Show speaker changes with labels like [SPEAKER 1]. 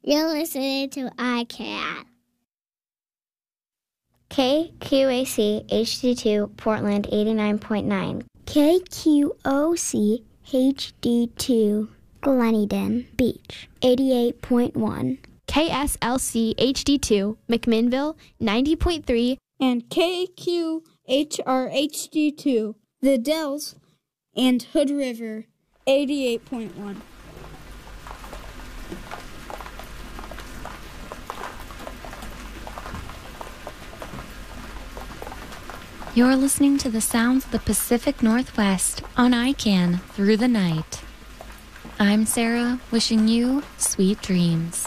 [SPEAKER 1] You're listening to iCat.
[SPEAKER 2] KQAC HD2 Portland 89.9.
[SPEAKER 3] KQOC HD2 Gleneden Beach 88.1.
[SPEAKER 4] KSLC HD2 McMinnville 90.3.
[SPEAKER 5] And KQHR HD2 The Dells and Hood River 88.1.
[SPEAKER 6] You're listening to the sounds of the Pacific Northwest on ICANN through the night. I'm Sarah, wishing you sweet dreams.